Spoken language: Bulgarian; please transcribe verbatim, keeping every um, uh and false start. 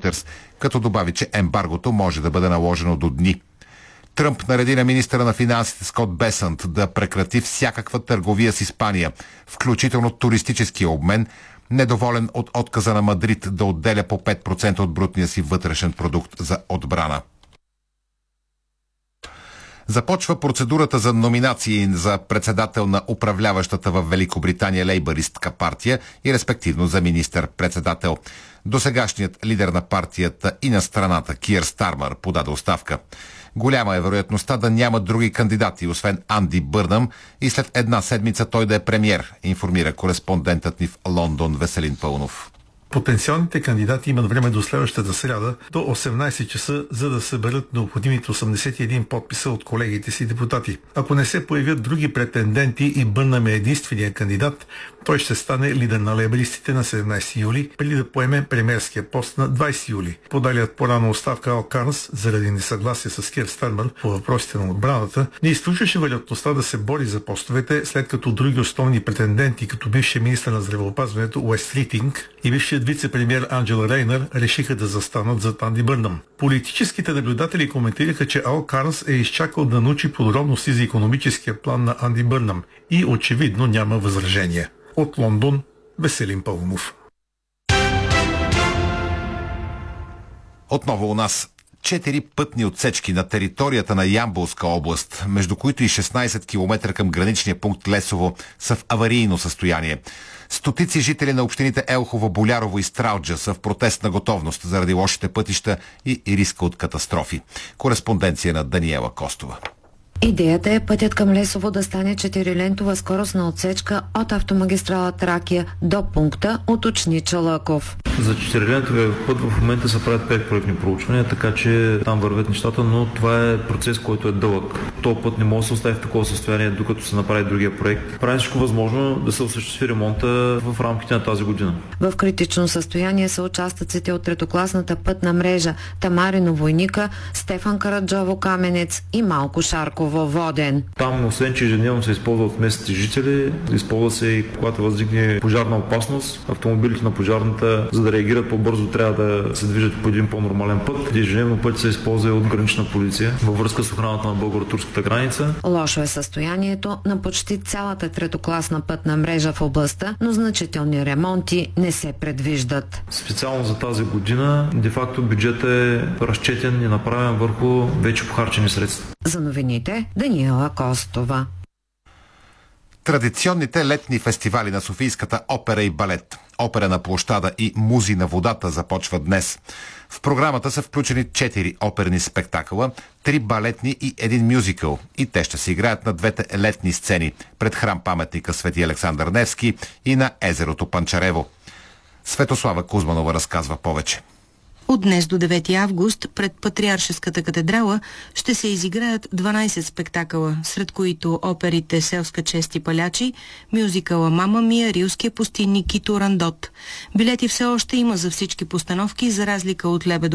Reuters, като добави, че ембаргото може да бъде наложено до дни. Тръмп нареди на министъра на финансите Скот Бесънт да прекрати всякаква търговия с Испания, включително туристическия обмен, недоволен от отказа на Мадрид да отделя по пет процента от брутния си вътрешен продукт за отбрана. Започва процедурата за номинации за председател на управляващата в Великобритания лейбъристка партия и респективно за министър-председател. Досегашният лидер на партията и на страната Киър Стармър подаде оставка. Голяма е вероятността да няма други кандидати, освен Анди Бърнъм, и след една седмица той да е премиер, информира кореспондентът ни в Лондон Веселин Пълнов. Потенциалните кандидати имат време до следващата сряда до осемнайсет часа, за да съберат необходимите осемдесет и един подписа от колегите си депутати. Ако не се появят други претенденти и Бърнъм е единствения кандидат, той ще стане лидер на лейбъристите на седемнайсети юли, преди да поеме премиерския пост на двайсети юли. Подалият по-рано оставка Ал Карнс, заради несъгласие с Киър Стармър по въпросите на отбраната, не изключваше вероятността да се бори за постовете, след като други основни претенденти, като бившия министър на здравеопазването Уест Ритинг и бившият вице-премиер Анджел Рейнър, решиха да застанат зад Анди Бърнъм. Политическите наблюдатели коментираха, че Ал Карнс е изчакал да научи подробности за икономическия план на Анди Бърнъм и очевидно няма възражение. От Лондон, Веселин Пълнов. Отново у нас четири пътни отсечки на територията на Ямболска област, между които и шестнайсет километра към граничния пункт Лесово, са в аварийно състояние. Стотици жители на общините Елхово, Болярово и Стралджа са в протестна готовност заради лошите пътища и риска от катастрофи. Кореспонденция на Даниела Костова. Идеята е пътят към Лесово да стане четирилентова скоростна отсечка от автомагистрала Тракия до пункта, уточни Чалъков. За четирилентовия път в момента се правят пет проектни проучвания, така че там вървят нещата, но това е процес, който е дълъг. Този път не може да се остави в такова състояние, докато се направи другия проект. Правим всичко възможно да се осъществи ремонта в рамките на тази година. В критично състояние са участъците от третокласната пътна мрежа Тамарино Войника, Стефан Караджово Каменец и Малко Шарково Воден. Там, освен че ежедневно се използва от местните жители, използва се и когато възникне пожарна опасност. Автомобилите на пожарната, за да реагират по-бързо, трябва да се движат по един по-нормален път. Ежедневно път се използва и от гранична полиция във връзка с охраната на българо-турската граница. Лошо е състоянието на почти цялата третокласна пътна мрежа в областта, но значителни ремонти не се предвиждат. Специално за тази година, де-факто бюджетът е разчетен и направен върху вече похарчени средства. За новините, Даниела Костова. Традиционните летни фестивали на Софийската опера и балет, Опера на площада и Музи на водата започват днес. В програмата са включени четири оперни спектакъла, три балетни и един мюзикъл. И те ще се играят на двете летни сцени пред храм-паметника Свети Александър Невски и на езерото Панчарево. Светослава Кузманова разказва повече. От днес до девети август пред Патриаршеската катедрала ще се изиграят дванайсет спектакъла, сред които оперите Селска чест и палячи, мюзикъла Мама Мия, Рилския пустинник и Турандот. Билети все още има за всички постановки, за разлика от Лебедо